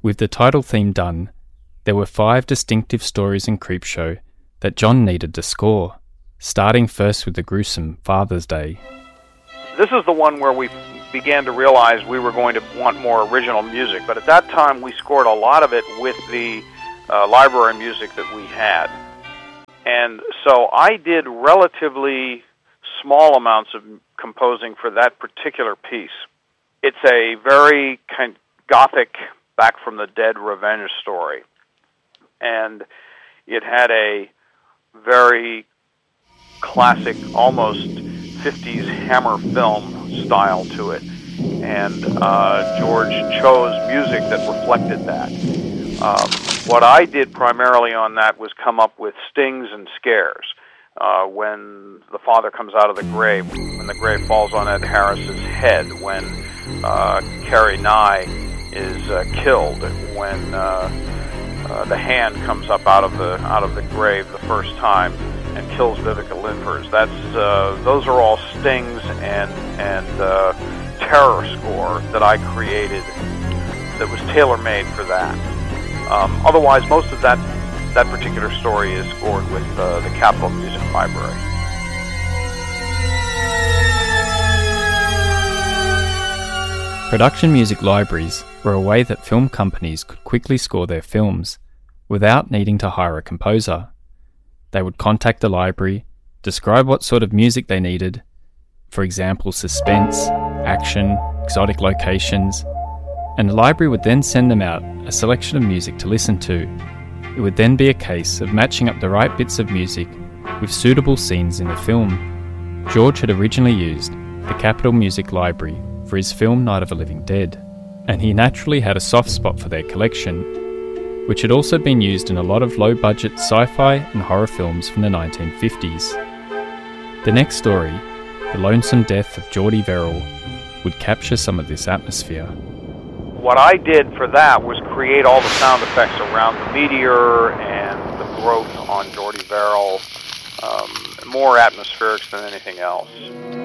With the title theme done, there were 5 distinctive stories in Creepshow that John needed to score, starting first with the gruesome Father's Day. This is the one where we began to realize we were going to want more original music, but at that time we scored a lot of it with the library music that we had. And so I did relatively small amounts of composing for that particular piece. It's a very kind of gothic, back from the dead revenge story. And it had a very classic, almost 50s Hammer film style to it. And George chose music that reflected that. What I did primarily on that was come up with stings and scares. When the father comes out of the grave, when the grave falls on Ed Harris's head, when Carrie Nye is killed, when the hand comes up out of the grave the first time and kills Vivica Lindfors. Those are all stings and terror score that I created that was tailor-made for that. Otherwise, most of that particular story is scored with the Capitol Music Library. Production music libraries were a way that film companies could quickly score their films without needing to hire a composer. They would contact the library, describe what sort of music they needed, for example suspense, action, exotic locations, and the library would then send them out a selection of music to listen to. It would then be a case of matching up the right bits of music with suitable scenes in the film. George had originally used the Capitol Music Library for his film Night of the Living Dead, and he naturally had a soft spot for their collection, which had also been used in a lot of low-budget sci-fi and horror films from the 1950s. The next story, The Lonesome Death of Jordy Verrill, would capture some of this atmosphere. What I did for that was create all the sound effects around the meteor and the growth on Jordy Verrill, more atmospherics than anything else.